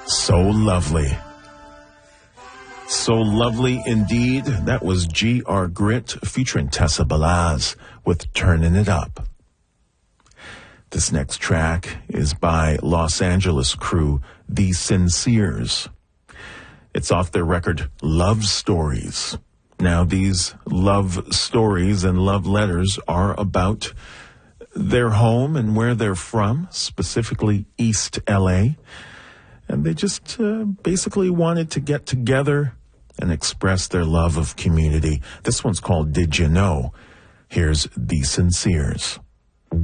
So lovely. So lovely indeed. That was G.R. Grit featuring Tessa Balaz with Turning It Up. This next track is by Los Angeles crew The Sinceres. It's off their record Love Stories. Now, these love stories and love letters are about their home and where they're from, specifically East LA. And they just basically wanted to get together and express their love of community. This one's called Did You Know? Here's The Sinceres.